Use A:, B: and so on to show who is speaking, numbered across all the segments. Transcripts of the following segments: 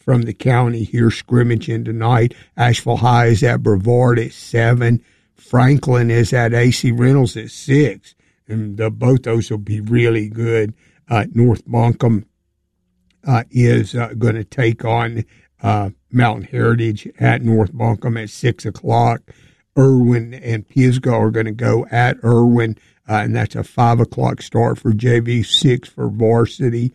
A: from the county here scrimmaging tonight. Asheville High is at Brevard at 7. Franklin is at AC Reynolds at 6. And both those will be really good. North Buncombe is going to take on Mountain Heritage at North Buncombe at 6 o'clock. Irwin and Pisgah are going to go at Irwin, and that's a 5 o'clock start for JV, 6 for varsity.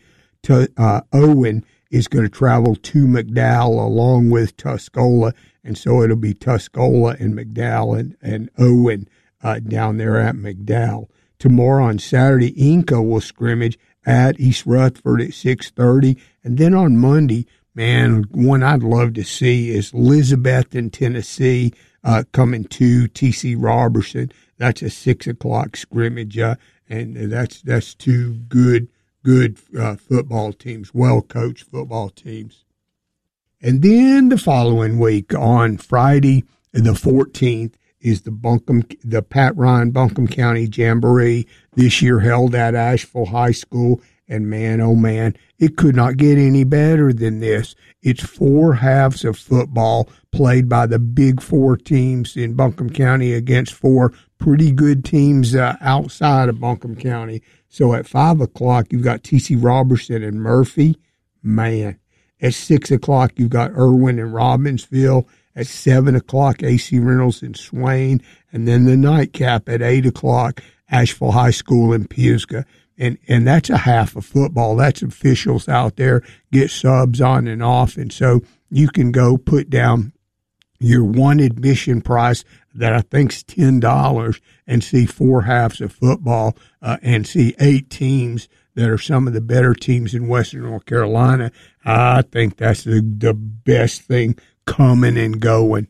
A: Owen is going to travel to McDowell along with Tuscola, and so it'll be Tuscola and McDowell and Owen down there at McDowell. Tomorrow on Saturday, Inca will scrimmage at East Rutherford at 6:30, and then on Monday, man, one I'd love to see is Elizabeth in Tennessee coming to TC Robertson. That's a 6 o'clock scrimmage, and that's two good football teams, well-coached football teams. And then the following week, on Friday the 14th, is the Pat Ryan Buncombe County Jamboree, this year held at Asheville High School. And man, oh man, it could not get any better than this. It's 4 halves of football played by the big 4 teams in Buncombe County against 4 pretty good teams outside of Buncombe County. So at 5 o'clock, you've got TC Robertson and Murphy. Man. At 6 o'clock, you've got Irwin and Robbinsville. At 7 o'clock, AC Reynolds and Swain. And then the nightcap at 8 o'clock, Asheville High School and Pisgah. And that's a half of football. That's officials out there, get subs on and off. And so you can go put down your one admission price that I think's $10 and see 4 halves of football and see 8 teams that are some of the better teams in Western North Carolina. I think that's the best thing coming and going.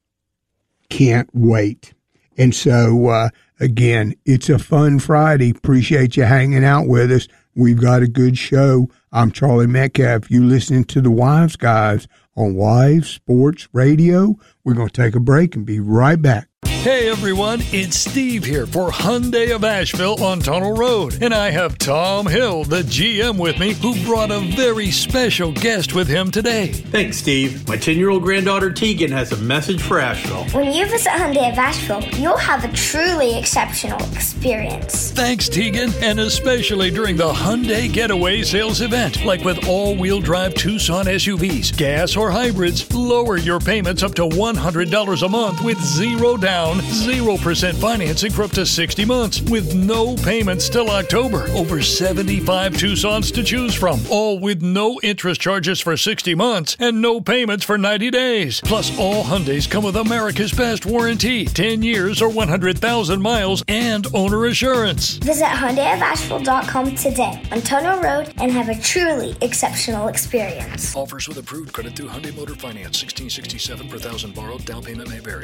A: Can't wait. And so, again, it's a fun Friday. Appreciate you hanging out with us. We've got a good show. I'm Charlie Metcalf. You listening to the Wives Guys on Wives Sports Radio. We're going to take a break and be right back.
B: Hey everyone, it's Steve here for Hyundai of Asheville on Tunnel Road. And I have Tom Hill, the GM, with me, who brought a very special guest with him today.
C: Thanks, Steve. My 10-year-old granddaughter Tegan has a message for Asheville.
D: When you visit Hyundai of Asheville, you'll have a truly exceptional experience.
B: Thanks, Tegan, and especially during the Hyundai Getaway Sales event. Like with all-wheel drive Tucson SUVs, gas or hybrids, lower your payments up to $100 a month with zero down, 0% financing for up to 60 months with no payments till October. Over 75 Tucsons to choose from, all with no interest charges for 60 months and no payments for 90 days. Plus, all Hyundais come with America's Best warranty, 10 years or 100,000 miles, and owner assurance.
D: Visit HyundaiofAsheville.com today on Tunnel Road and have a truly exceptional experience.
B: Offers with approved credit through Hyundai Motor Finance. $1,667 per thousand borrowed. Down payment may vary.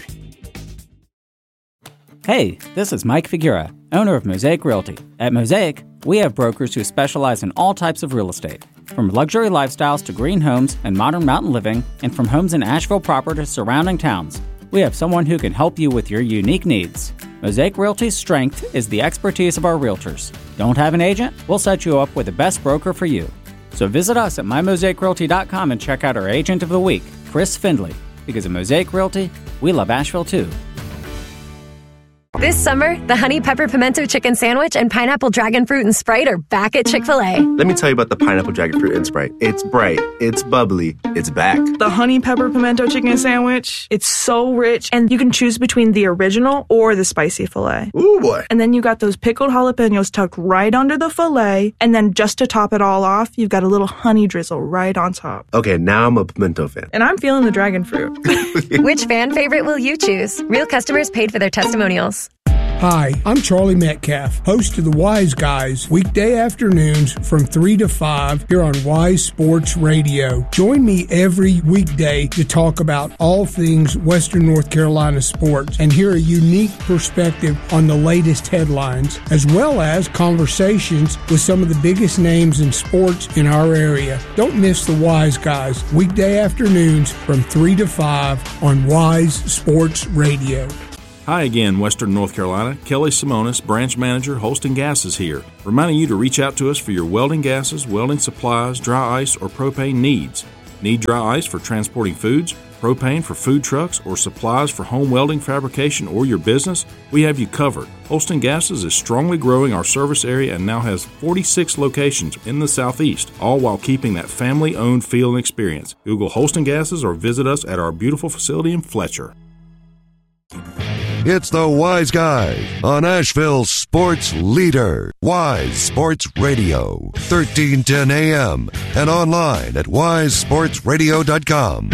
E: Hey, this is Mike Figura, owner of Mosaic Realty. At Mosaic, we have brokers who specialize in all types of real estate, from luxury lifestyles to green homes and modern mountain living, and from homes in Asheville proper to surrounding towns. We have someone who can help you with your unique needs. Mosaic Realty's strength is the expertise of our realtors. Don't have an agent? We'll set you up with the best broker for you. So visit us at mymosaicrealty.com and check out our Agent of the Week, Chris Findley. Because at Mosaic Realty, we love Asheville too.
F: This summer, the Honey Pepper Pimento Chicken Sandwich and Pineapple Dragon Fruit and Sprite are back at Chick-fil-A.
G: Let me tell you about the Pineapple Dragon Fruit and Sprite. It's bright, it's bubbly, it's back.
H: The Honey Pepper Pimento Chicken Sandwich, it's so rich, and you can choose between the original or the spicy filet.
G: Ooh, boy.
H: And then you got those pickled jalapenos tucked right under the filet, and then just to top it all off, you've got a little honey drizzle right on top.
G: Okay, now I'm a pimento fan.
H: And I'm feeling the dragon fruit.
F: Which fan favorite will you choose? Real customers paid for their testimonials.
A: Hi, I'm Charlie Metcalf, host of the Wise Guys, weekday afternoons from 3 to 5 here on Wise Sports Radio. Join me every weekday to talk about all things Western North Carolina sports and hear a unique perspective on the latest headlines, as well as conversations with some of the biggest names in sports in our area. Don't miss the Wise Guys, weekday afternoons from 3 to 5 on Wise Sports Radio.
I: Hi again, Western North Carolina. Kelly Simonis, Branch Manager, Holston Gases here, reminding you to reach out to us for your welding gases, welding supplies, dry ice, or propane needs. Need dry ice for transporting foods, propane for food trucks, or supplies for home welding, fabrication, or your business? We have you covered. Holston Gases is strongly growing our service area and now has 46 locations in the Southeast, all while keeping that family-owned feel and experience. Google Holston Gases or visit us at our beautiful facility in Fletcher.
J: It's the Wise Guys on Asheville's sports leader, Wise Sports Radio, 1310 AM, and online at wisesportsradio.com.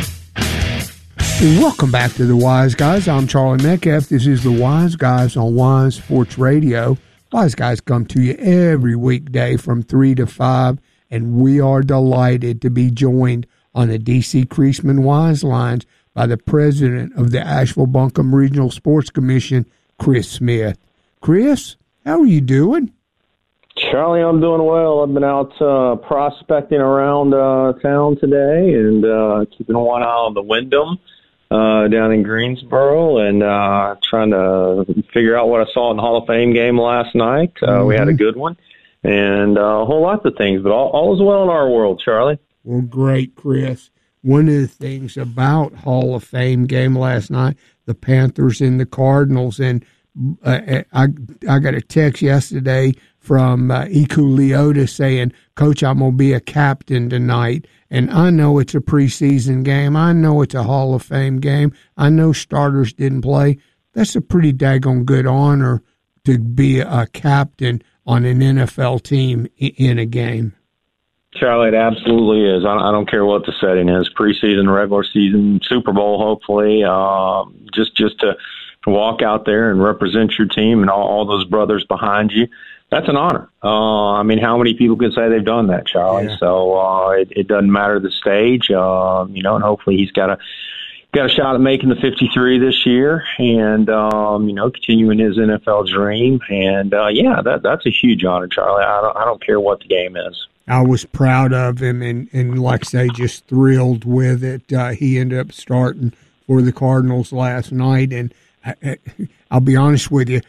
A: Welcome back to the Wise Guys. I'm Charlie Metcalf. This is the Wise Guys on Wise Sports Radio. Wise Guys come to you every weekday from 3 to 5, and we are delighted to be joined on the D.C. Creasman Wise Lines by the president of the Asheville-Buncombe Regional Sports Commission, Chris Smith. Chris, how are you doing?
K: Charlie, I'm doing well. I've been out prospecting around town today and keeping one eye on the Wyndham down in Greensboro and trying to figure out what I saw in the Hall of Fame game last night. We had a good one and a whole lot of things, but all is well in our world, Charlie.
A: Well, great, Chris. One of the things about Hall of Fame game last night, the Panthers and the Cardinals, and I got a text yesterday from Iku Leota saying, Coach, I'm going to be a captain tonight. And I know it's a preseason game. I know it's a Hall of Fame game. I know starters didn't play. That's a pretty daggone good honor to be a captain on an NFL team in a game.
K: Charlie, it absolutely is. I don't care what the setting is, preseason, regular season, Super Bowl, hopefully. Just to walk out there and represent your team and all those brothers behind you, that's an honor. I mean, how many people can say they've done that, Charlie? Yeah. So it doesn't matter the stage, and hopefully he's got a shot at making the 53 this year and, continuing his NFL dream. And, that's a huge honor, Charlie. I don't care what the game is.
A: I was proud of him and like I say, just thrilled with it. He ended up starting for the Cardinals last night, and I'll be honest with you,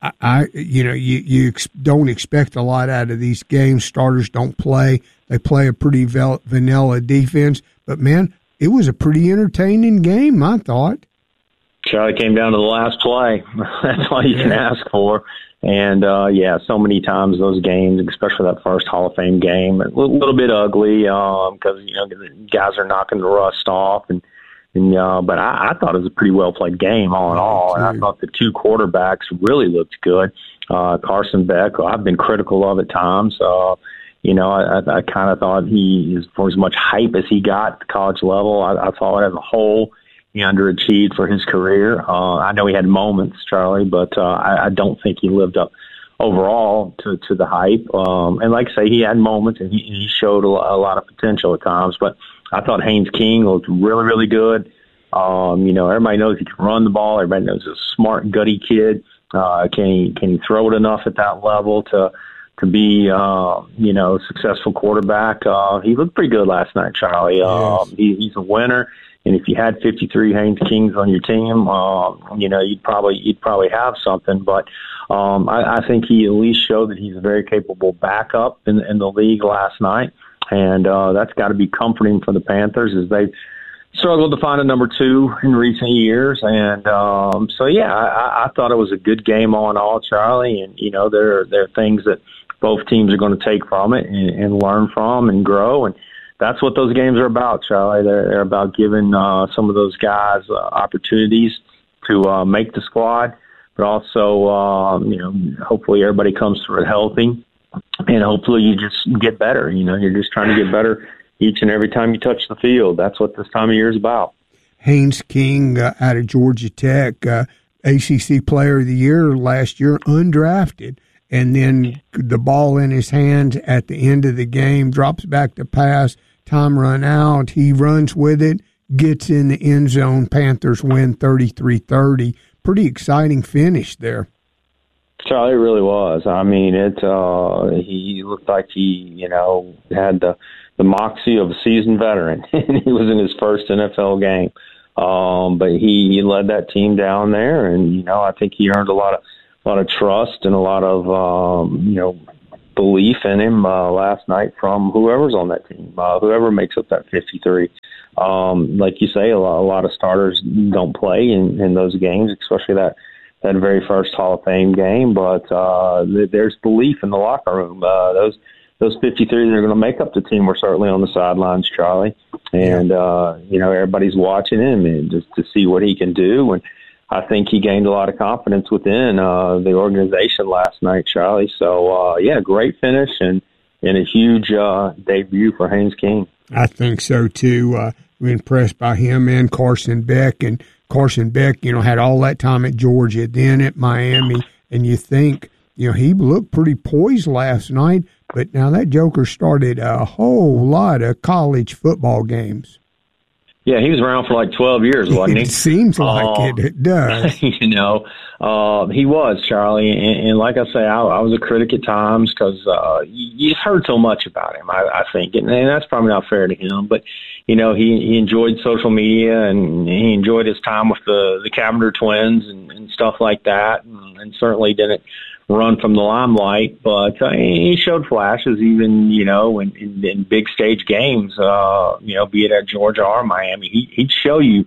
A: you don't expect a lot out of these games. Starters don't play; they play a pretty vanilla defense. But man, it was a pretty entertaining game, I thought.
K: Charlie, came down to the last play. That's all you can ask for. And, so many times those games, especially that first Hall of Fame game, a little bit ugly because, the guys are knocking the rust off. But I thought it was a pretty well-played game all in all. And I thought the two quarterbacks really looked good. Carson Beck, I've been critical of at times. I kind of thought for as much hype as he got at the college level, I thought as a whole, he underachieved for his career. I know he had moments, Charlie, but I don't think he lived up overall to the hype. And like I say, he had moments, and he showed a lot of potential at times. But I thought Haynes King looked really, really good. Everybody knows he can run the ball. Everybody knows he's a smart, gutty kid. Can he throw it enough at that level to be, a successful quarterback? He looked pretty good last night, Charlie. Yes. He's a winner. And if you had 53 Haynes Kings on your team, you'd probably have something. But I think he at least showed that he's a very capable backup in the league last night, and that's got to be comforting for the Panthers as they struggled to find a number two in recent years. And I thought it was a good game all in all, Charlie. And there are things that both teams are going to take from it and learn from and grow. And that's what those games are about, Charlie. They're about giving some of those guys opportunities to make the squad, but also, hopefully everybody comes through it healthy, and hopefully you just get better. You're just trying to get better each and every time you touch the field. That's what this time of year is about.
A: Haynes King out of Georgia Tech, ACC Player of the Year last year, undrafted. And then the ball in his hands at the end of the game, drops back to pass, time run out. He runs with it, gets in the end zone. Panthers win 33-30. Pretty exciting finish there.
K: Charlie, it really was. I mean, he looked like he, had the moxie of a seasoned veteran. He was in his first NFL game. But he led that team down there, and, I think he earned a lot of trust and a lot of, belief in him last night from whoever's on that team, whoever makes up that 53. Like you say, a lot of starters don't play in those games, especially that very first Hall of Fame game. But there's belief in the locker room. Those 53 that are going to make up the team were certainly on the sidelines, Charlie. And, everybody's watching him and just to see what he can do. And I think he gained a lot of confidence within the organization last night, Charlie. So, great finish and a huge debut for Haynes King.
A: I think so, too. We're impressed by him and Carson Beck. And Carson Beck, had all that time at Georgia, then at Miami. And you think, he looked pretty poised last night. But now that joker started a whole lot of college football games.
K: Yeah, he was around for like 12 years, wasn't he?
A: It seems like it does.
K: He was, Charlie. And like I say, I was a critic at times because you heard so much about him, I think. And that's probably not fair to him. But, he enjoyed social media and he enjoyed his time with the Cavender twins and stuff like that. And certainly didn't run from the limelight, but he showed flashes even, in big stage games, be it at Georgia or Miami. He'd show you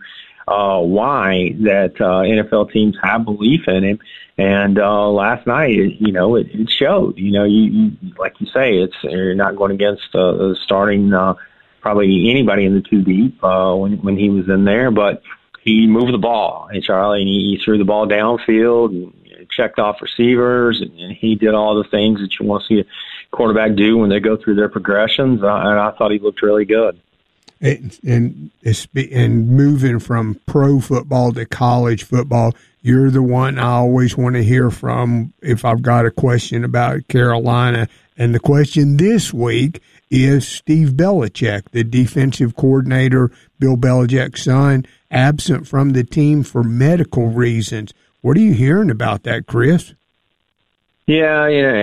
K: why that NFL teams have belief in him. And last night, it showed. You like you say, you're not going against starting probably anybody in the two deep when he was in there, but he moved the ball, Charlie, and he threw the ball downfield and checked off receivers, and he did all the things that you want to see a quarterback do when they go through their progressions. And I thought he looked really good.
A: And moving from pro football to college football, you're the one I always want to hear from if I've got a question about Carolina. And the question this week is Steve Belichick, the defensive coordinator, Bill Belichick's son, absent from the team for medical reasons. What are you hearing about that, Chris?
K: Yeah,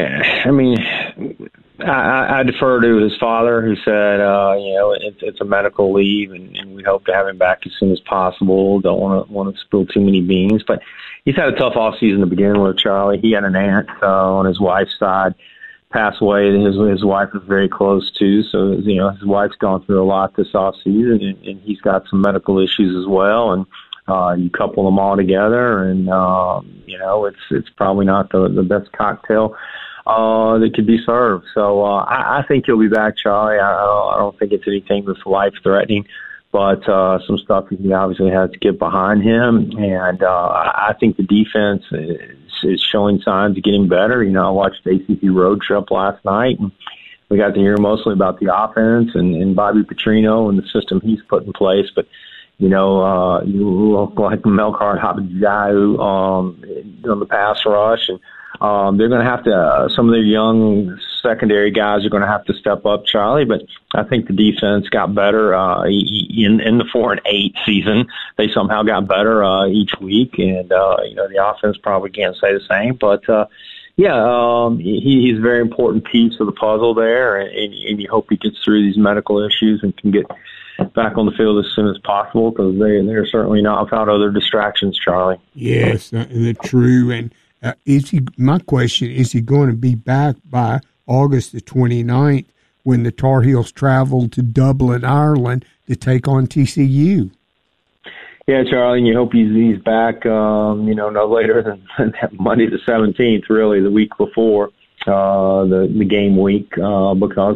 K: I defer to his father, who said, it's a medical leave, and we hope to have him back as soon as possible. Don't want to spill too many beans, but he's had a tough off season to begin with, Charlie. He had an aunt on his wife's side pass away that his wife was very close to, so his wife's gone through a lot this off season, and he's got some medical issues as well, and you couple them all together, and it's probably not the best cocktail that could be served. So I think he'll be back, Charlie. I don't think it's anything that's life-threatening, but some stuff he obviously has to get behind him. And I think the defense is showing signs of getting better. I watched the ACC road trip last night, and we got to hear mostly about the offense and Bobby Petrino and the system he's put in place. But you look like Melchior Habib-Diaw on the pass rush, and they're going to have to. Some of their young secondary guys are going to have to step up, Charlie. But I think the defense got better in the 4-8 season. They somehow got better each week, and the offense probably can't say the same. But he's a very important piece of the puzzle there, and you hope he gets through these medical issues and can get back on the field as soon as possible, because they're certainly not without other distractions, Charlie.
A: Yes, they're true. And my question, is he going to be back by August the 29th when the Tar Heels travel to Dublin, Ireland to take on TCU?
K: Yeah, Charlie, and you hope he's back, no later than Monday the 17th, really, the week before the game week, because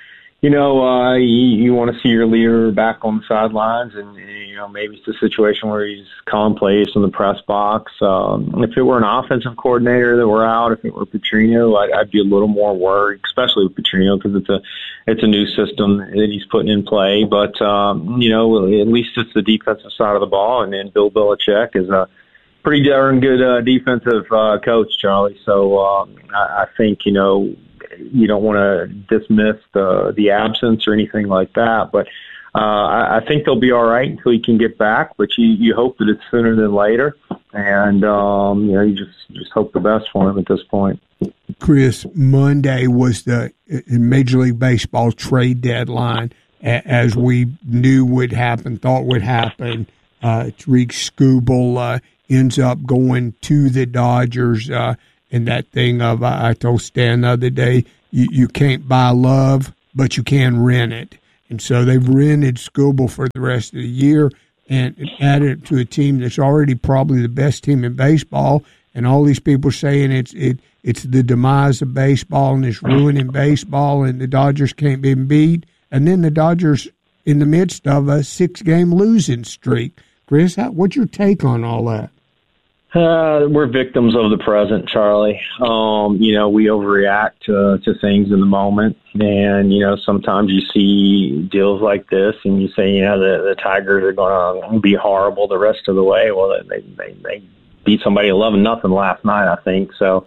K: you want to see your leader back on the sidelines, and maybe it's a situation where he's commonplace in the press box. If it were an offensive coordinator that were out, if it were Petrino, I'd be a little more worried, especially with Petrino, because it's a new system that he's putting in play. But at least it's the defensive side of the ball, and then Bill Belichick is a pretty darn good defensive coach, Charlie. So I think you don't want to dismiss the absence or anything like that, but I think they'll be all right until he can get back. But you hope that it's sooner than later, and you just hope the best for him at this point.
A: Chris, Monday was the Major League Baseball trade deadline, as we knew would happen, thought would happen. Tariq Skubal ends up going to the Dodgers. And that thing of, I told Stan the other day, you can't buy love, but you can rent it. And so they've rented Skubal for the rest of the year and added it to a team that's already probably the best team in baseball. And all these people are saying it's the demise of baseball and it's ruining baseball and the Dodgers can't be beat. And then the Dodgers in the midst of a 6-game losing streak. Chris, what's your take on all that?
K: We're victims of the present, Charlie. We overreact to things in the moment. And, sometimes you see deals like this and you say, the Tigers are going to be horrible the rest of the way. Well, they beat somebody 11-0 last night, I think. So,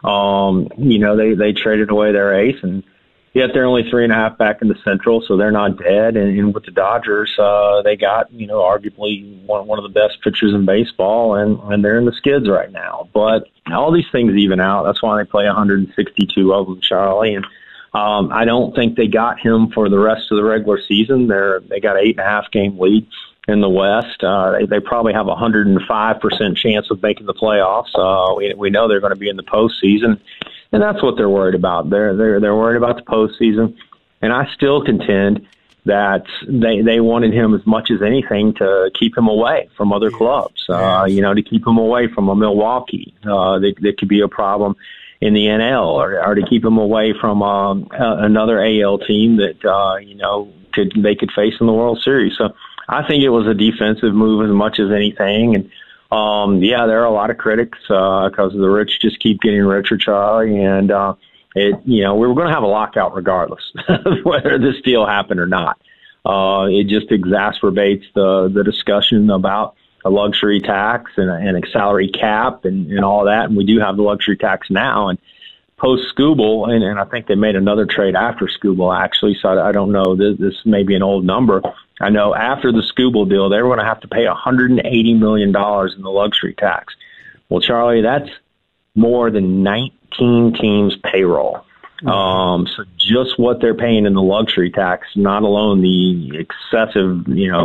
K: they traded away their ace, and yet they're only 3.5 back in the Central, so they're not dead. And with the Dodgers, they got, arguably one of the best pitchers in baseball, and they're in the skids right now. But all these things even out. That's why they play 162 of them, Charlie. And I don't think they got him for the rest of the regular season. They got an 8.5 game lead in the West. They probably have a 105% chance of making the playoffs. We know they're going to be in the postseason. And that's what they're worried about. They're worried about the postseason. And I still contend that they wanted him as much as anything to keep him away from other clubs, to keep him away from a Milwaukee. That could be a problem in the NL, or to keep him away from another AL team that, they could face in the World Series. So I think it was a defensive move as much as anything. And there are a lot of critics because the rich just keep getting richer, Charlie. And we were going to have a lockout regardless of whether this deal happened or not. It just exacerbates the discussion about a luxury tax and a salary cap and all that. And we do have the luxury tax now. And post Skubal, and I think they made another trade after Skubal actually. So I don't know. This may be an old number. I know after the Skubal deal, they were going to have to pay $180 million in the luxury tax. Well, Charlie, that's more than 19 teams' payroll. So just what they're paying in the luxury tax, not alone the excessive,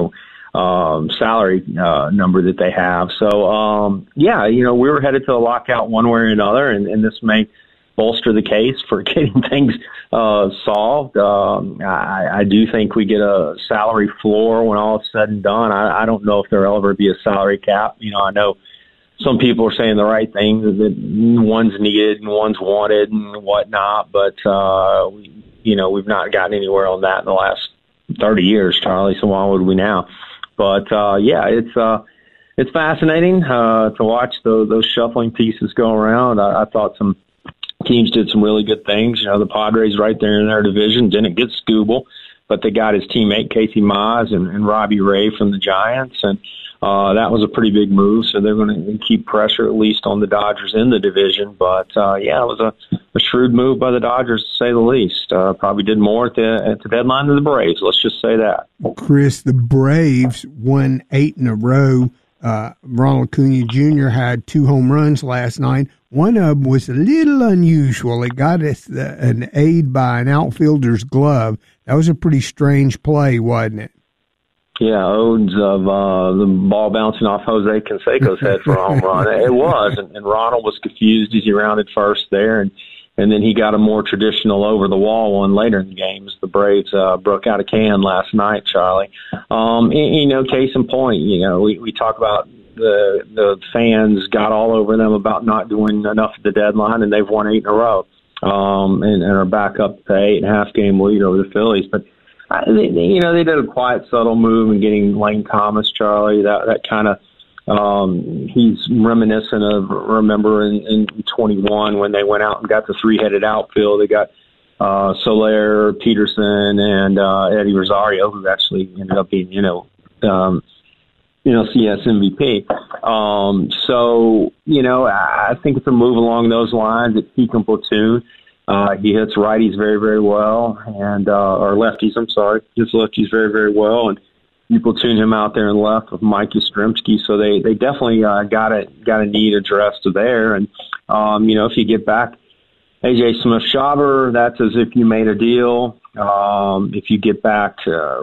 K: salary number that they have. So, we were headed to a lockout one way or another, and this may bolster the case for getting things solved. I do think we get a salary floor when all is said and done. I don't know if there'll ever be a salary cap. I know some people are saying the right things, that one's needed and one's wanted and whatnot, but we've not gotten anywhere on that in the last 30 years, Charlie, so why would we now? But it's fascinating to watch those shuffling pieces go around. I thought some teams did some really good things. The Padres right there in their division didn't get Skubal, but they got his teammate Casey Mize and Robbie Ray from the Giants, and that was a pretty big move. So they're going to keep pressure at least on the Dodgers in the division. But it was a shrewd move by the Dodgers to say the least. Probably did more at the deadline than the Braves. Let's just say that.
A: Chris, the Braves won 8 in a row. Ronald Acuna Jr. had 2 home runs last night. One of them was a little unusual. It got us an aid by an outfielder's glove. That was a pretty strange play, wasn't it?
K: Yeah, odes of the ball bouncing off Jose Canseco's head for a home run. It was, and Ronald was confused as he rounded first there, and then he got a more traditional over-the-wall one later in the game as the Braves broke out a can last night, Charlie. Case in point, we talk about the fans got all over them about not doing enough at the deadline, and they've won 8 in a row and are back up to 8.5 game lead over the Phillies. But they did a quiet, subtle move in getting Lane Thomas, Charlie. That kind of he's reminiscent of, remember in 21 when they went out and got the 3-headed outfield. They got Soler, Peterson, and Eddie Rosario, who actually ended up being CS MVP. I think it's a move along those lines. It's he can platoon. He hits righties very, very well, and or lefties. I'm sorry, hits lefties very, very well, and you platoon him out there in left with Mike Yastrzemski. So they definitely got a need addressed there. And if you get back A.J. Smith-Shawver, that's as if you made a deal. If you get back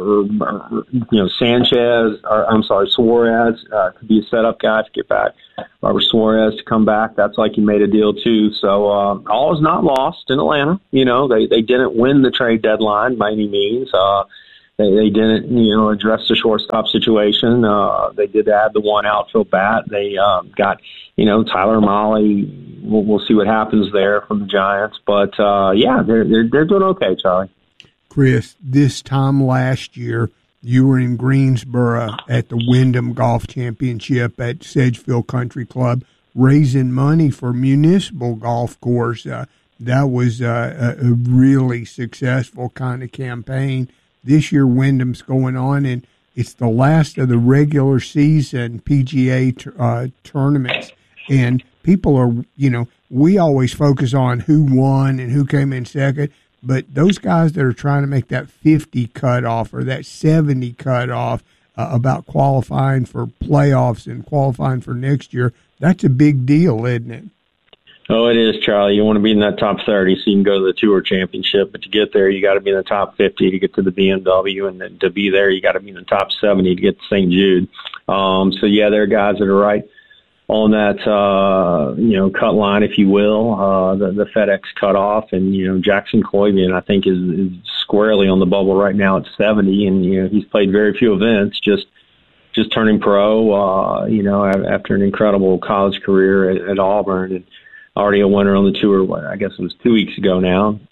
K: Suarez could be a setup guy to get back. Robert Suarez to come back, that's like you made a deal too. So all is not lost in Atlanta. They didn't win the trade deadline by any means. They didn't, address the shortstop situation. They did add the one outfield bat. They got, Tyler Mahle. We'll see what happens there from the Giants. But, they're doing okay, Charlie.
A: Chris, this time last year, you were in Greensboro at the Wyndham Golf Championship at Sedgefield Country Club, raising money for municipal golf course. That was a really successful kind of campaign. This year, Wyndham's going on, and it's the last of the regular season PGA tournaments. And people are, we always focus on who won and who came in second. But those guys that are trying to make that 50 cutoff or that 70 cutoff about qualifying for playoffs and qualifying for next year, that's a big deal, isn't it?
K: Oh, it is, Charlie. You want to be in that top 30 so you can go to the Tour Championship. But to get there, you got to be in the top 50 to get to the BMW. And then to be there, you got to be in the top 70 to get to St. Jude. There are guys that are right on that, cut line, if you will, the FedEx cutoff. And, Jackson Coyvian, I think, is squarely on the bubble right now at 70. And, he's played very few events, just turning pro, after an incredible college career at Auburn. And already a winner on the tour, I guess it was 2 weeks ago now.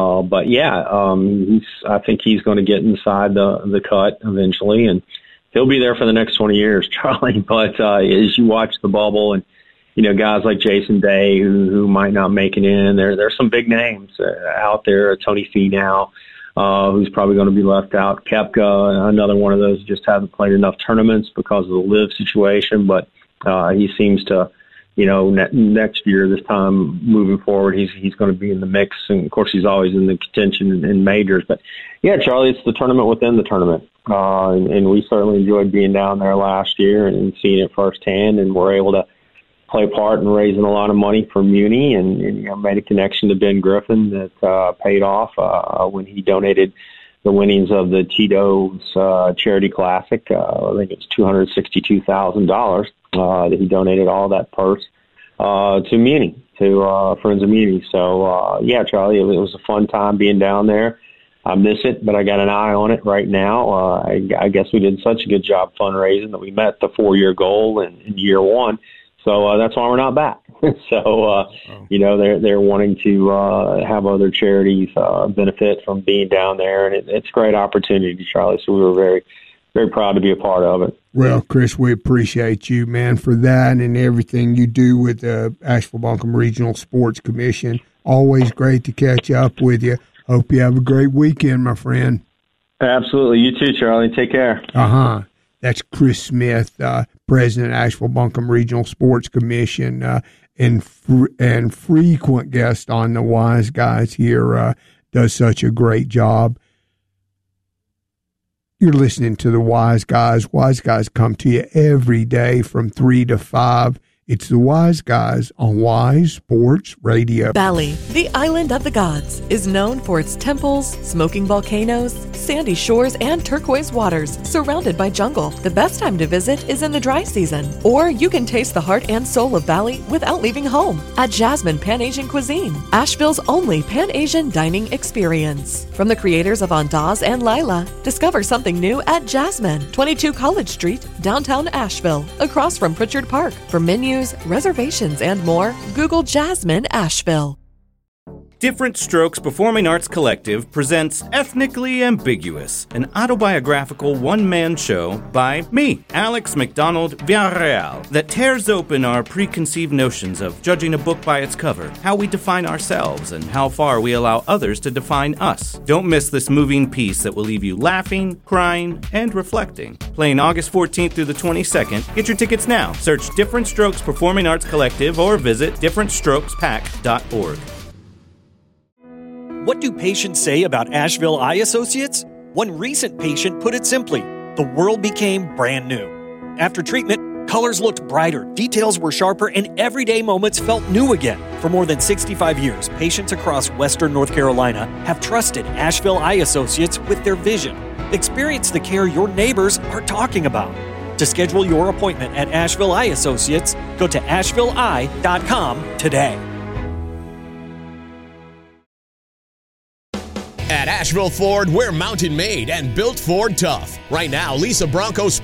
K: I think he's going to get inside the cut eventually. And he'll be there for the next 20 years, Charlie. But as you watch the bubble and, guys like Jason Day who might not make it in, there's some big names out there. Tony Finau, who's probably going to be left out. Koepka, another one of those who just haven't played enough tournaments because of the live situation. But he seems to, next year, this time moving forward, he's going to be in the mix. And, of course, he's always in the contention in majors. But, yeah, Charlie, it's the tournament within the tournament. And we certainly enjoyed being down there last year and seeing it firsthand, and we're able to play a part in raising a lot of money for Muni and made a connection to Ben Griffin that paid off when he donated the winnings of the Tito's Charity Classic. I think it's $262,000 that he donated all that purse to Muni, to Friends of Muni. So, Charlie, it was a fun time being down there. I miss it, but I got an eye on it right now. I guess we did such a good job fundraising that we met the 4-year goal in year one. So that's why we're not back. So, they're wanting to have other charities benefit from being down there. And it's a great opportunity, Charlie. So we were very, very proud to be a part of it.
A: Well, Chris, we appreciate you, man, for that and everything you do with the Asheville-Buncombe Regional Sports Commission. Always great to catch up with you. Hope you have a great weekend, my friend.
K: Absolutely. You too, Charlie. Take care.
A: That's Chris Smith, President of Asheville-Buncombe Regional Sports Commission, and frequent guest on the Wise Guys here. Does such a great job. You're listening to the Wise Guys. Wise Guys come to you every day from 3 to 5. It's the Wise Guys on Wise Sports Radio.
L: Bali, the island of the gods, is known for its temples, smoking volcanoes, sandy shores, and turquoise waters surrounded by jungle. The best time to visit is in the dry season. Or you can taste the heart and soul of Bali without leaving home at Jasmine Pan-Asian Cuisine, Asheville's only Pan-Asian dining experience. From the creators of Andaz and Lila, discover something new at Jasmine, 22 College Street, downtown Asheville, across from Pritchard Park. For menus, reservations, and more, Google Jasmine Asheville.
M: Different Strokes Performing Arts Collective presents Ethnically Ambiguous, an autobiographical one-man show by me, Alex McDonald Villarreal, that tears open our preconceived notions of judging a book by its cover, how we define ourselves, and how far we allow others to define us. Don't miss this moving piece that will leave you laughing, crying, and reflecting. Playing August 14th through the 22nd. Get your tickets now. Search Different Strokes Performing Arts Collective or visit differentstrokespac.org.
N: What do patients say about Asheville Eye Associates? One recent patient put it simply, the world became brand new. After treatment, Colors looked brighter, details were sharper, and everyday moments felt new again. For more than 65 years, patients across Western North Carolina have trusted Asheville Eye Associates with their vision. Experience the care your neighbors are talking about. To schedule your appointment at Asheville Eye Associates, go to ashevilleeye.com today.
O: At Asheville Ford, we're mountain made and built Ford tough. Right now, lease a Bronco